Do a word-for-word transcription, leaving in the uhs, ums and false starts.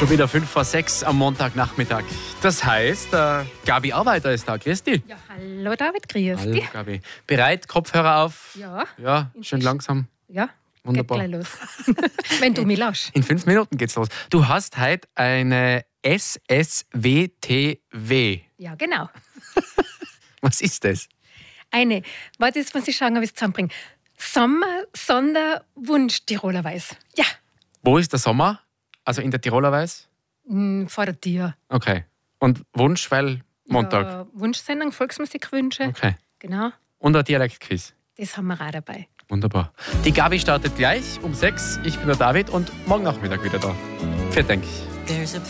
Schon wieder fünf vor sechs am Montagnachmittag. Das heißt, äh, Gabi Arbeiter ist da. Grüß dich. Ja, hallo David, grüß Hallo dich. Gabi. Bereit? Kopfhörer auf? Ja. Ja, schön langsam. Ja, Wunderbar. geht gleich los. Wenn du mich lässt. In fünf Minuten geht's los. Du hast heute eine S S W T W. Ja, genau. Was ist das? Eine, warte, jetzt muss ich schauen, ob ich es zusammenbringe. Sommer, Sonderwunsch, Tiroler Weiß. Ja, Wo ist der Sommer? Also in der Tiroler Weiß? hm, vor der Tür. Okay. Und Wunsch, weil Montag? Ja, Wunschsendung, Volksmusikwünsche. Okay. Genau, Und ein Dialektquiz. das haben wir auch dabei. Wunderbar. Die Gabi startet gleich um sechs. Ich bin der David und morgen Nachmittag wieder da. Vielen Dank. There's a